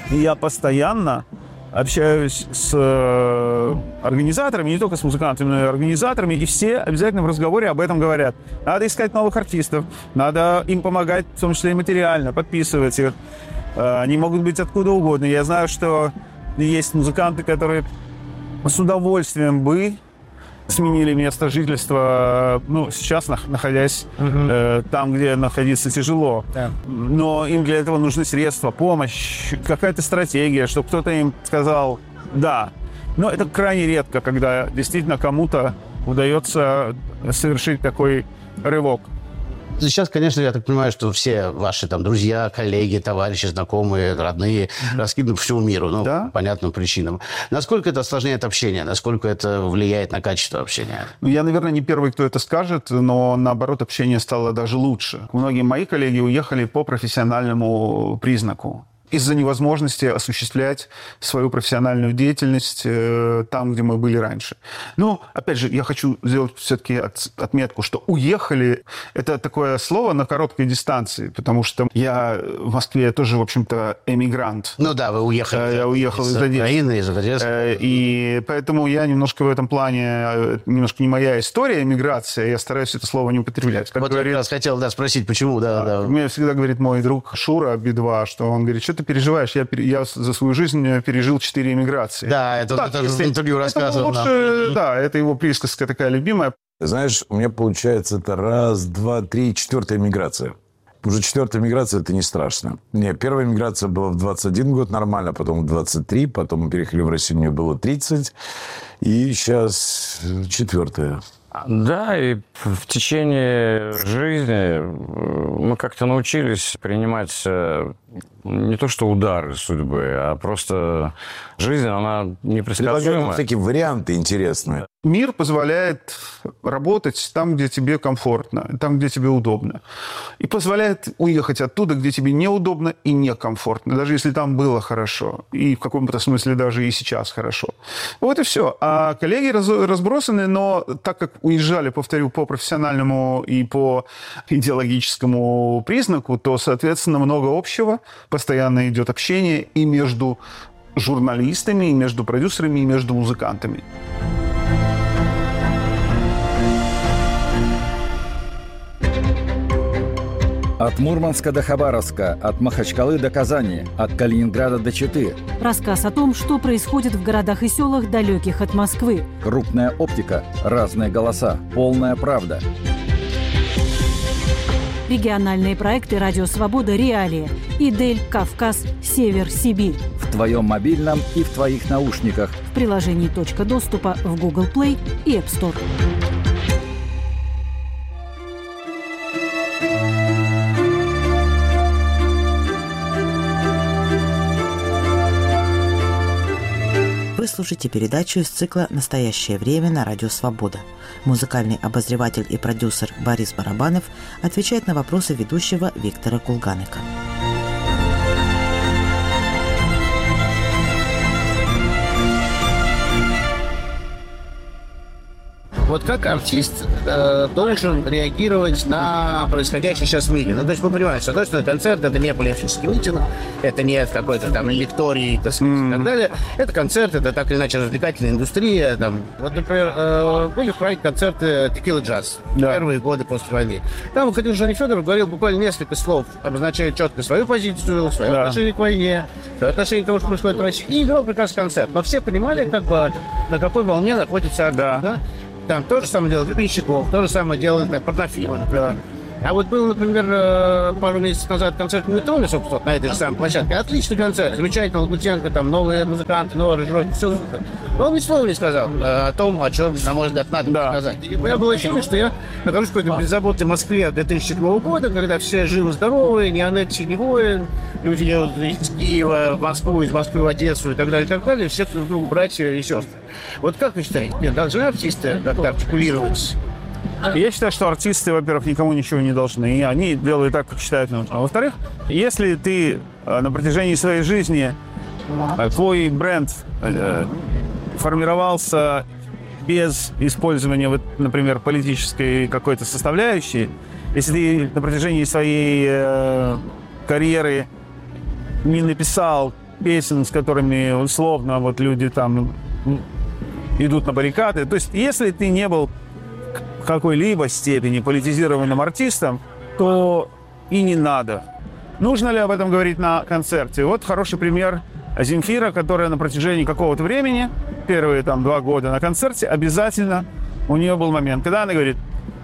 И я постоянно общаюсь с организаторами, не только с музыкантами, но и организаторами, и все обязательно в разговоре об этом говорят. Надо искать новых артистов, надо им помогать, в том числе и материально, подписывать их. Они могут быть откуда угодно. Я знаю, что есть музыканты, которые с удовольствием бы сменили место жительства, сейчас находясь там, где находиться тяжело. Да. Но им для этого нужны средства, помощь, какая-то стратегия, чтобы кто-то им сказал «да». Но это крайне редко, когда действительно кому-то удается совершить такой рывок. Сейчас, конечно, я так понимаю, что все ваши там друзья, коллеги, товарищи, знакомые, родные раскиданы по всему миру, по понятным причинам. Насколько это осложняет общение? Насколько это влияет на качество общения? Я, наверное, не первый, кто это скажет, но, наоборот, общение стало даже лучше. Многие мои коллеги уехали по профессиональному признаку. Из-за невозможности осуществлять свою профессиональную деятельность там, где мы были раньше. Опять же, я хочу сделать все-таки отметку, что «уехали» — это такое слово на короткой дистанции, потому что я в Москве тоже, в общем-то, эмигрант. Вы уехали. Я уехал из Украины, из Одессы. И поэтому я немножко в этом плане, немножко не моя история эмиграция, я стараюсь это слово не употреблять. Я как раз хотел спросить, почему. Мне всегда говорит мой друг Шура Би-2, что он говорит, что ты переживаешь? Я за свою жизнь пережил 4 эмиграции. Да, это в интервью рассказывал. Это его присказка такая любимая. Знаешь, у меня получается это 1, 2, 3, 4-я эмиграция. Уже 4-я эмиграция – это не страшно. Первая эмиграция была в 21 год нормально, потом в 23, потом мы переехали в Россию, мне было 30, и сейчас 4-я. Да, и в течение жизни мы как-то научились принимать не то что удары судьбы, а просто жизнь, она непредсказуема. Такие варианты интересные. Мир позволяет работать там, где тебе комфортно, там, где тебе удобно. И позволяет уехать оттуда, где тебе неудобно и некомфортно, даже если там было хорошо. И в каком-то смысле даже и сейчас хорошо. Вот и все. А коллеги разбросаны, но так как уезжали, повторю, по профессиональному и по идеологическому признаку, то, соответственно, много общего. Постоянно идет общение и между журналистами, и между продюсерами, и между музыкантами. От Мурманска до Хабаровска, от Махачкалы до Казани, от Калининграда до Читы. Рассказ о том, что происходит в городах и селах, далеких от Москвы. Крупная оптика, разные голоса, полная правда. Региональные проекты «Радио Свобода. Реалии». Идель, Кавказ, Север, Сибирь. В твоем мобильном и в твоих наушниках. В приложении «Точка доступа» в Google Play и App Store. Вы слушаете передачу из цикла «Настоящее время» на Радио Свобода. Музыкальный обозреватель и продюсер Борис Барабанов отвечает на вопросы ведущего Виктора Кулганика. Вот как артист должен реагировать на происходящее сейчас в мире? То есть вы понимаете, что концерт — это не политический митинг, это не какой-то там лекторий, и так далее. Это концерт, это так или иначе развлекательная индустрия. Вот, например, были в проекте концерты «Текила Джаз» первые годы после войны. Там выходил Женя Федоров, говорил буквально несколько слов, обозначая четко свою позицию, свое отношение к войне, свое отношение к тому, что происходит в России, и играл прекрасный концерт. Но все понимали, на какой волне находится артист. Да? Там то же самое делает Гребенщиков, то же самое делает порнофильмы, например. А вот был, например, пару месяцев назад концерт в Метроне, собственно, на этой же самой площадке. Отличный концерт, замечательно, Лагутенко, там новые музыканты, новые аранжировки, все супер. Но он ни слова не сказал о том, о чем, на мой взгляд, надо сказать. И я был ощущение, что я нахожусь в какой-то беззаботной Москве 2007 года, когда все живы-здоровы, ни аннексии, ни воин, люди едут из Киева в Москву, из Москвы в Одессу и так далее, все друг другу братья и сестры. Вот как вы считаете, должны артисты как-то артикулировать? Я считаю, что артисты, во-первых, никому ничего не должны. И они делают так, как считают нужным. А во-вторых, если ты на протяжении своей жизни, твой бренд формировался без использования, например, политической какой-то составляющей, если ты на протяжении своей карьеры не написал песен, с которыми условно вот люди там идут на баррикады. То есть, если ты не был в какой-либо степени политизированным артистом, то и не надо. Нужно ли об этом говорить на концерте? Вот хороший пример Земфира, которая на протяжении какого-то времени, первые там 2 года на концерте, обязательно у нее был момент, когда она говорит: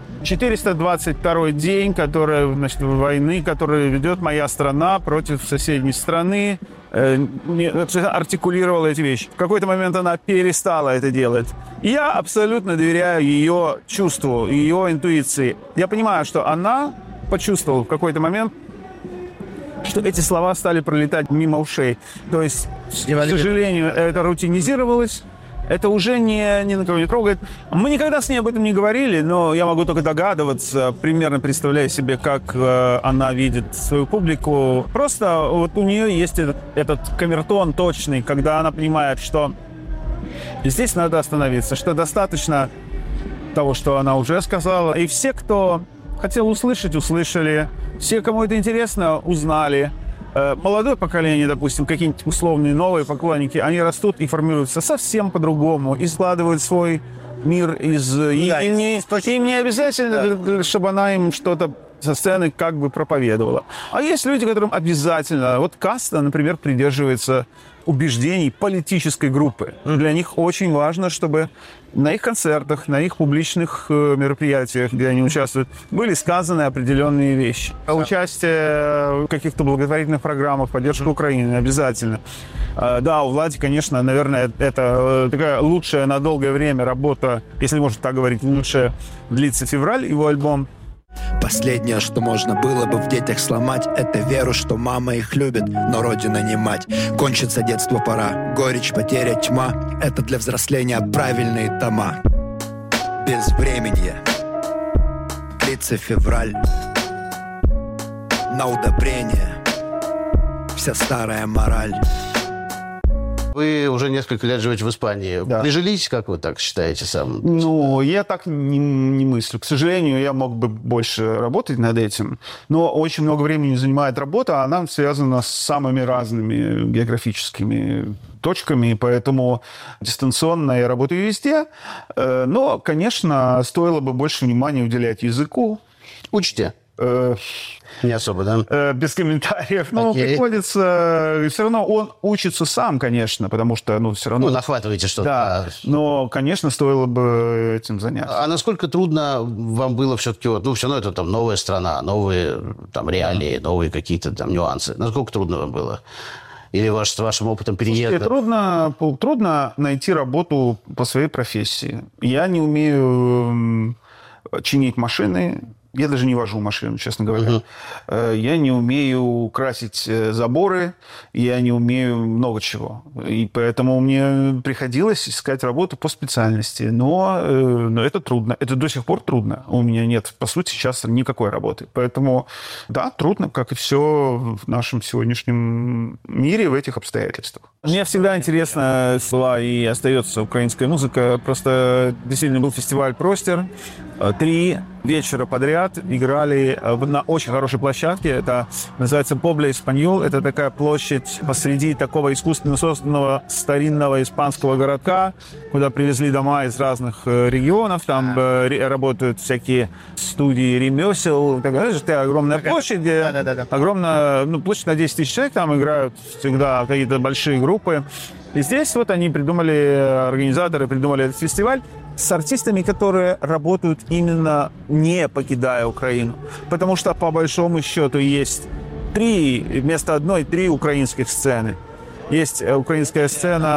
422-й день, значит, войны, которую ведет моя страна против соседней страны, артикулировала эти вещи. В какой-то момент она перестала это делать. Я абсолютно доверяю ее чувству, ее интуиции. Я понимаю, что она почувствовала в какой-то момент, что эти слова стали пролетать мимо ушей. То есть, к сожалению, это рутинизировалось. Это уже ни на кого не трогает. Мы никогда с ней об этом не говорили, но я могу только догадываться, примерно представляя себе, как она видит свою публику. Просто вот у нее есть этот камертон точный, когда она понимает, что здесь надо остановиться, что достаточно того, что она уже сказала. И все, кто хотел услышать, услышали. Все, кому это интересно, узнали. Молодое поколение, допустим, какие-нибудь условные новые поклонники, они растут и формируются совсем по-другому и складывают свой мир из... Им не обязательно, чтобы она им что-то со сцены как бы проповедовала. А есть люди, которым обязательно... Вот каста, например, придерживается убеждений политической группы. Для них очень важно, чтобы на их концертах, на их публичных мероприятиях, где они участвуют, были сказаны определенные вещи. Участие в каких-то благотворительных программах, поддержка Украины обязательно. Да, у Влади, конечно, наверное, это такая лучшая на долгое время работа, если можно так говорить, лучшая длится февраль, его альбом. Последнее, что можно было бы в детях сломать, это веру, что мама их любит, но родина не мать. Кончится детство, пора, горечь, потеря, тьма. Это для взросления правильные тома. Безвременье, длится февраль. На удобрение вся старая мораль. Вы уже несколько лет живете в Испании. Да. Прижились, как вы так считаете сам? Ну, я так не мыслю. К сожалению, я мог бы больше работать над этим, но очень много времени занимает работа, а она связана с самыми разными географическими точками, поэтому дистанционно я работаю везде. Но, конечно, стоило бы больше внимания уделять языку. Учите? Не особо, да? Без комментариев. Но приходится... Все равно он учится сам, конечно, потому что, все равно... Нахватываете что-то. Да, но, конечно, стоило бы этим заняться. А насколько трудно вам было все-таки... все равно это там новая страна, новые там реалии, новые какие-то там нюансы. Насколько трудно вам было? Или с вашим опытом переезда? Трудно найти работу по своей профессии. Я не умею чинить машины. Я даже не вожу машину, честно говоря. Я не умею красить заборы, я не умею много чего. И поэтому мне приходилось искать работу по специальности. Но это трудно. Это до сих пор трудно. У меня нет, по сути, сейчас никакой работы. Поэтому, да, трудно, как и все в нашем сегодняшнем мире в этих обстоятельствах. Мне всегда интересна была и остается украинская музыка. Просто действительно был фестиваль «Простер». 3 вечера подряд играли на очень хорошей площадке. Это называется Побля Испаньол. Это такая площадь посреди такого искусственно созданного старинного испанского городка, куда привезли дома из разных регионов. Там работают всякие студии ремесел. Такая огромная площадь, где огромная, площадь на 10 тысяч человек. Там играют всегда какие-то большие группы. И здесь вот они организаторы придумали этот фестиваль с артистами, которые работают именно не покидая Украину. Потому что, по большому счету, есть вместо одной 3 украинских сцены. Есть украинская сцена